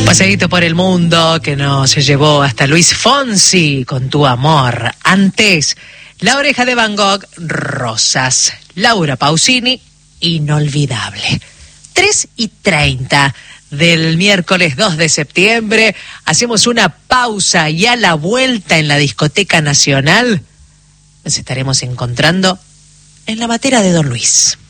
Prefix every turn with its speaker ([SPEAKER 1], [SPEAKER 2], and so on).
[SPEAKER 1] Paseíto por el mundo que nos llevó hasta Luis Fonsi con Tu Amor. Antes, La Oreja de Van Gogh, Rosas. Laura Pausini, Inolvidable. 3:30 del miércoles 2 de septiembre. Hacemos una pausa y a la vuelta en la Discoteca Nacional nos estaremos encontrando en la Matera de Don Luis.